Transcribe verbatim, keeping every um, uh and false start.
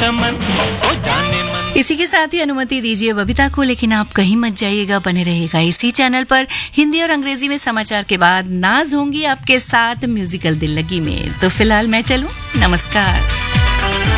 चमन ओ जाने मन। इसी के साथ ही अनुमति दीजिए बबीता को, लेकिन आप कहीं मत जाइएगा, बने रहेगा इसी चैनल पर। हिंदी और अंग्रेजी में समाचार के बाद नाज होंगी आपके साथ म्यूजिकल दिल लगी में। तो फिलहाल मैं चलूं, नमस्कार।